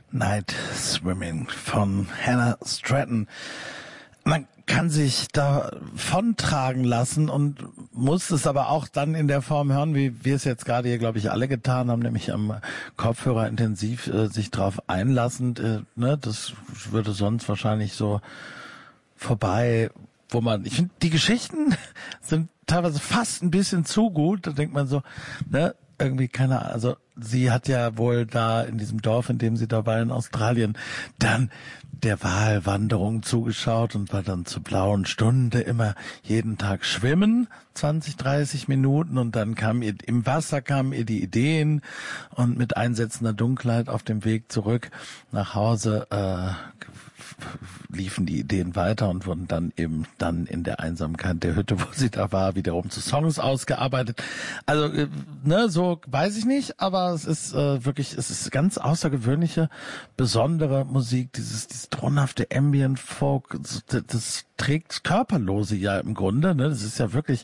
Night Swimming von Hannah Stratton. Man kann sich davon tragen lassen und muss es aber auch dann in der Form hören, wie wir es jetzt gerade hier, glaube ich, alle getan haben, nämlich am Kopfhörer intensiv sich drauf einlassend. Das würde sonst wahrscheinlich so vorbei, ich finde, die Geschichten sind teilweise fast ein bisschen zu gut. Da denkt man so, irgendwie also sie hat ja wohl da in diesem Dorf, in dem sie da war in Australien, dann der Walwanderung zugeschaut und war dann zur blauen Stunde immer jeden Tag schwimmen, 20, 30 Minuten, und dann im Wasser kamen ihr die Ideen, und mit einsetzender Dunkelheit auf dem Weg zurück nach Hause liefen die Ideen weiter und wurden dann eben in der Einsamkeit der Hütte, wo sie da war, wiederum zu Songs ausgearbeitet. Also, so weiß ich nicht, aber es ist wirklich, es ist ganz außergewöhnliche, besondere Musik, dieses tonhafte Ambient Folk, das trägt Körperlose ja im Grunde, das ist ja wirklich,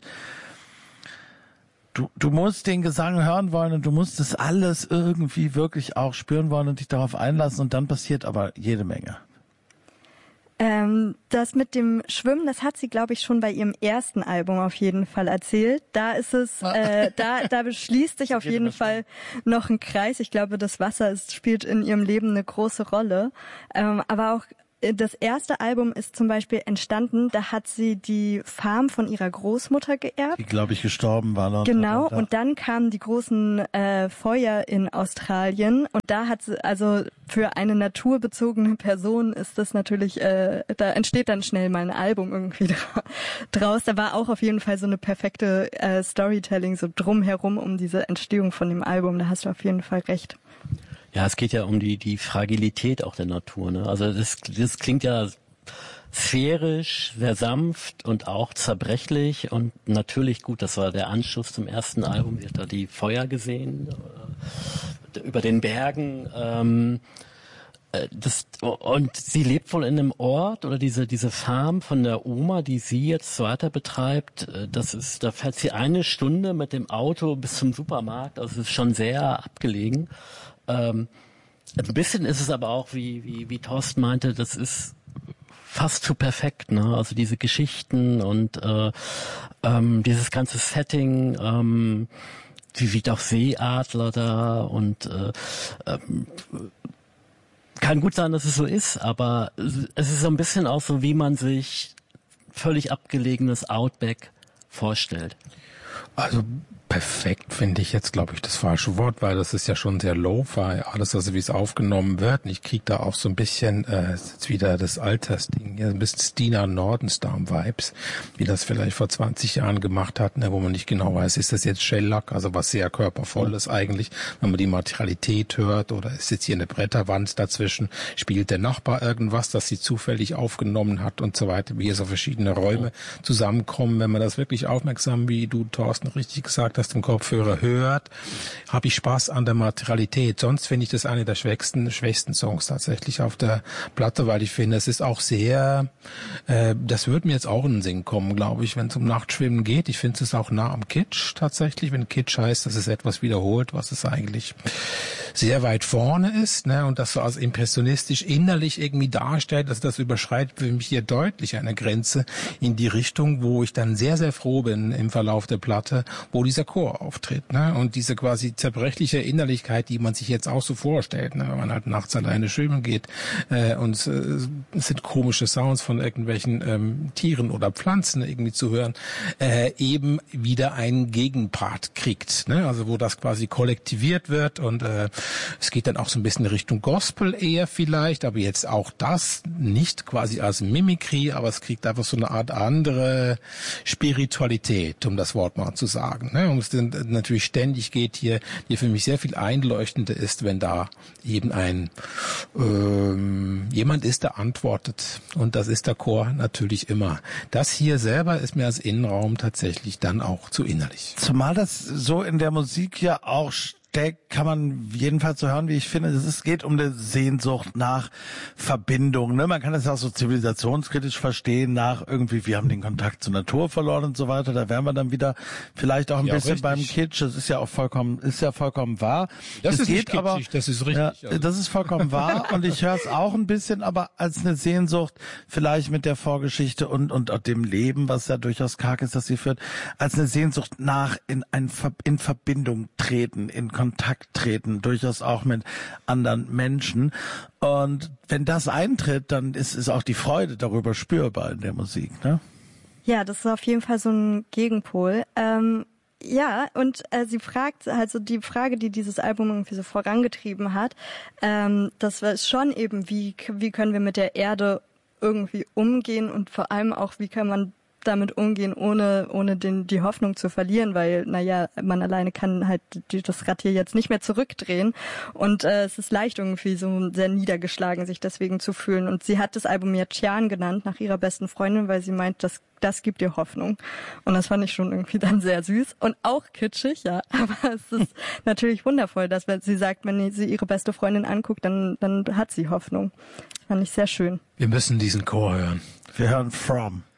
du musst den Gesang hören wollen und du musst das alles irgendwie wirklich auch spüren wollen und dich darauf einlassen, und dann passiert aber jede Menge. Das mit dem Schwimmen, das hat sie, glaube ich, schon bei ihrem ersten Album auf jeden Fall erzählt. Da ist es, da beschließt sich auf jeden Fall noch ein Kreis. Ich glaube, das Wasser spielt in ihrem Leben eine große Rolle. Aber auch das erste Album ist zum Beispiel entstanden, da hat sie die Farm von ihrer Großmutter geerbt. Die, glaube ich, gestorben war noch. Genau, und dann kamen die großen Feuer in Australien, und da hat sie, also für eine naturbezogene Person ist das natürlich, da entsteht dann schnell mal ein Album irgendwie draus. Da war auch auf jeden Fall so eine perfekte Storytelling so drumherum um diese Entstehung von dem Album, da hast du auf jeden Fall recht. Ja, es geht ja um die Fragilität auch der Natur, ne? Also das klingt ja sphärisch, sehr sanft und auch zerbrechlich und natürlich gut. Das war der Anschluss zum ersten Album. Sie hat da die Feuer gesehen über den Bergen. Und sie lebt wohl in einem Ort, oder diese Farm von der Oma, die sie jetzt weiter betreibt. Da fährt sie 1 Stunde mit dem Auto bis zum Supermarkt. Also es ist schon sehr abgelegen. Ein bisschen ist es aber auch, wie Thorsten meinte, das ist fast zu perfekt, ne? Also diese Geschichten und dieses ganze Setting, wie doch Seeadler da, und kann gut sein, dass es so ist, aber es ist so ein bisschen auch so, wie man sich völlig abgelegenes Outback vorstellt. Also perfekt finde ich jetzt, glaube ich, das falsche Wort, weil das ist ja schon sehr Lo-Fi, alles, also wie es aufgenommen wird. Und ich kriege da auch so ein bisschen jetzt wieder das Altersding, ja, ein bisschen Stina Nordenstam-Vibes, wie das vielleicht vor 20 Jahren gemacht hat, ne, wo man nicht genau weiß, ist das jetzt Shellac, also was sehr körpervolles eigentlich, wenn man die Materialität hört, oder ist jetzt hier eine Bretterwand dazwischen, spielt der Nachbar irgendwas, das sie zufällig aufgenommen hat und so weiter, wie hier so verschiedene Räume zusammenkommen. Wenn man das wirklich aufmerksam, wie du, Thorsten, richtig gesagt hast, im Kopfhörer hört, habe ich Spaß an der Materialität. Sonst finde ich das eine der schwächsten Songs tatsächlich auf der Platte, weil ich finde, es ist auch sehr, das würde mir jetzt auch in den Sinn kommen, glaube ich, wenn es um Nachtschwimmen geht. Ich finde es auch nah am Kitsch tatsächlich, wenn Kitsch heißt, dass es etwas wiederholt, was es eigentlich sehr weit vorne ist, ne, und das so als impressionistisch innerlich irgendwie darstellt, also das überschreitet für mich hier deutlich eine Grenze in die Richtung, wo ich dann sehr, sehr froh bin im Verlauf der Platte, wo dieser Chor auftritt, ne, und diese quasi zerbrechliche Innerlichkeit, die man sich jetzt auch so vorstellt, ne, wenn man halt nachts alleine schwimmen geht, und es sind komische Sounds von irgendwelchen Tieren oder Pflanzen irgendwie zu hören, eben wieder einen Gegenpart kriegt, ne, also wo das quasi kollektiviert wird, und es geht dann auch so ein bisschen in Richtung Gospel eher vielleicht, aber jetzt auch das nicht quasi als Mimikry, aber es kriegt einfach so eine Art andere Spiritualität, um das Wort mal zu sagen, ne? Und es natürlich ständig geht hier für mich sehr viel einleuchtender ist, wenn da eben jemand ist, der antwortet, und das ist der Chor natürlich immer. Das hier selber ist mir als Innenraum tatsächlich dann auch zu innerlich. Zumal das so in der Musik ja auch steckt, kann man jedenfalls so hören, wie ich finde, es geht um eine Sehnsucht nach Verbindung. Ne? Man kann das auch so zivilisationskritisch verstehen, nach irgendwie, wir haben den Kontakt zur Natur verloren und so weiter. Da wären wir dann wieder vielleicht auch ein bisschen richtig beim Kitsch. Das ist ja auch vollkommen wahr. Das ist nicht kitschig, das ist richtig. Ja, das ist vollkommen wahr. Und ich höre es auch ein bisschen, aber als eine Sehnsucht, vielleicht mit der Vorgeschichte und dem Leben, was ja durchaus karg ist, dass sie führt, als eine Sehnsucht nach in Verbindung treten, in Kontakt treten, durchaus auch mit anderen Menschen. Und wenn das eintritt, dann ist auch die Freude darüber spürbar in der Musik, ne? Ja, das ist auf jeden Fall so ein Gegenpol. Ja, und sie fragt, also die Frage, die dieses Album irgendwie so vorangetrieben hat, das war schon eben, wie können wir mit der Erde irgendwie umgehen und vor allem auch, wie kann man damit umgehen, ohne die Hoffnung zu verlieren, weil, naja, man alleine kann halt das Rad hier jetzt nicht mehr zurückdrehen und es ist leicht irgendwie so sehr niedergeschlagen, sich deswegen zu fühlen. Und sie hat das Album ja Tian genannt, nach ihrer besten Freundin, weil sie meint, das gibt ihr Hoffnung. Und das fand ich schon irgendwie dann sehr süß und auch kitschig, ja. Aber es ist natürlich wundervoll, dass wenn sie sagt, wenn sie ihre beste Freundin anguckt, dann hat sie Hoffnung. Das fand ich sehr schön. Wir müssen diesen Chor hören. Wir hören From.